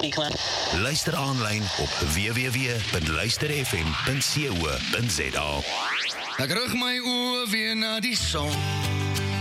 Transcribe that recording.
Luister aanlyn op www.luisterfm.co.za. Ek rig my oë weer na die son.